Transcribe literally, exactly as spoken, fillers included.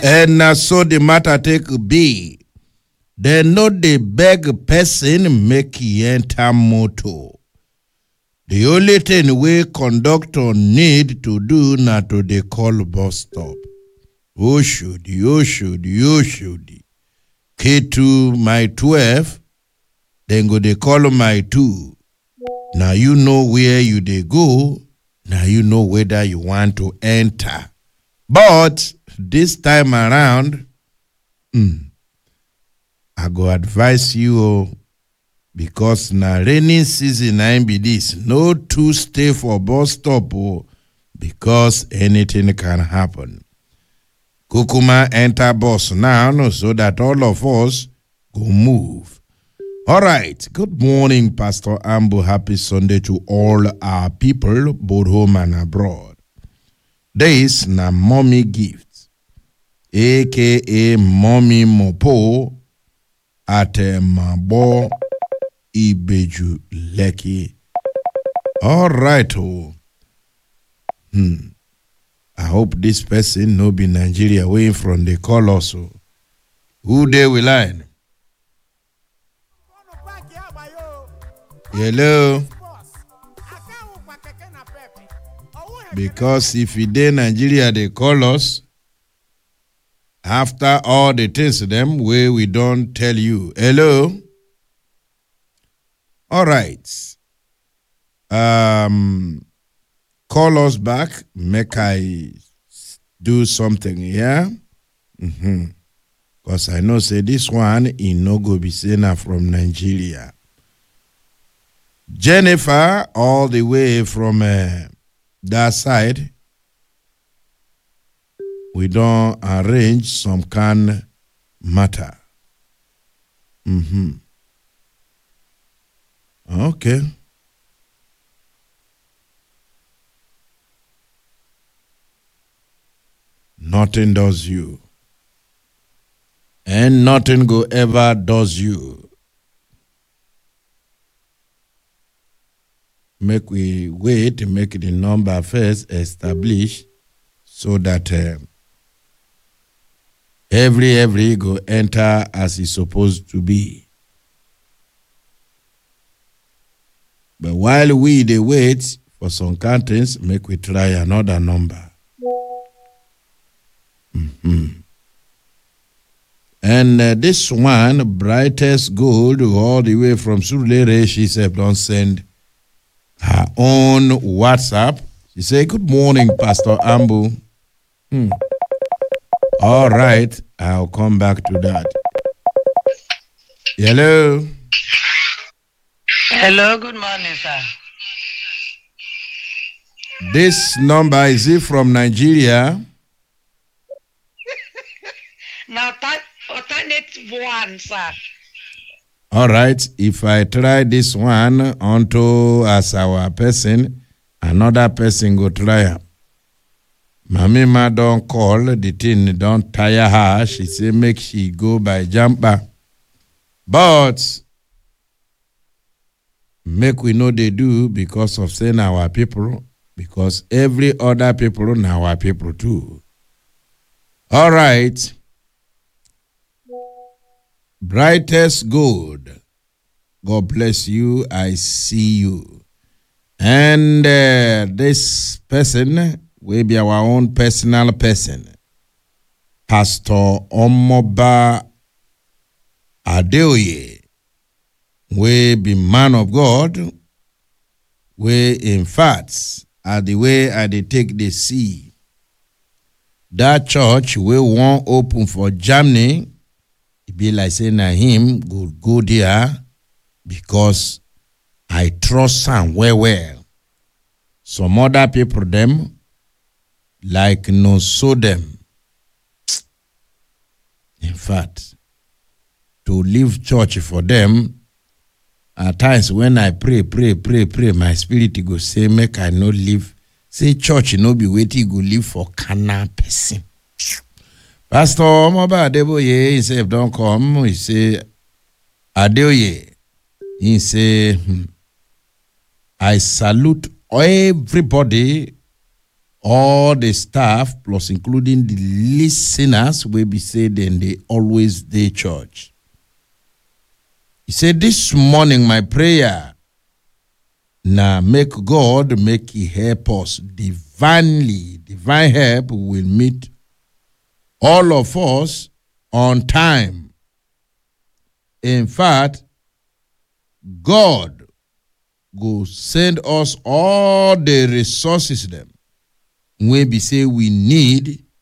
And na so the matter take be. They no dey beg person make he enter motor. The only thing wey conductor need to do na to dey call bus stop. Oshodi, Oshodi, Oshodi. K two, my twelve, then go dey call my two. Now you know where you dey go. Now you know whether you want to enter. But this time around, mm, I go advise you because na rainy season na be this. No to stay for bus stop oh, because anything can happen. Kukuma enter bus now so that all of us go move. All right. Good morning, Pastor Ambu. Happy Sunday to all our people, both home and abroad. This na mommy gift, aka Mommy Mopo at Mabo Ibeju Lekki. All right. Oh. Hmm. I hope this person no be Nigeria way from the call also. Who they will line? Hello. Because if you dey Nigeria, they call us after all the things them where we don't tell you. Hello. All right. Um, call us back. Make I do something here. Mm-hmm. Because I know say this one in no go be seen from Nigeria. Jennifer, all the way from uh, that side, we don't arrange some kind matter. Mm-hmm. Okay. Nothing does you. And nothing go ever does you. Make we wait, make the number first established so that uh, every every go enter as it's supposed to be. But while we they wait for some contents, make we try another number. Mm-hmm. And uh, this one, brightest gold, all the way from Surulere, she said, don't send her own WhatsApp. She said, good morning, Pastor Ambu. Hmm. All right, I'll come back to that. Hello. Hello, good morning, sir. This number, is it from Nigeria? Now, alternate one, sir. All right, if I try this one onto as our person, another person go try her. Mamima don't call, the thing don't tire her. She say make she go by jumper. But make we know they do because of saying our people, because every other people know our people too. All right. Brightest gold. God bless you. I see you. And uh, this person will be our own personal person. Pastor Omoba Adeoye will be man of God. We in fact, at the way I they take the sea. That church we won't open for Germany. It be like saying na him go go there because I trust him well well. Some other people them like no so them. In fact, to leave church for them, at times when I pray, pray, pray, pray, my spirit go say make I no live. Say church no be waiting go live for carnal person. Pastor Omoba Adeboye himself don't come. He say, Adeoye. He say, hmm, I salute everybody all the staff, plus including the listeners, will be said and they always dey church. He said, this morning my prayer, now make God make he help us divinely. Divine help will meet all of us on time. In fact, God go send us all the resources them when we say we need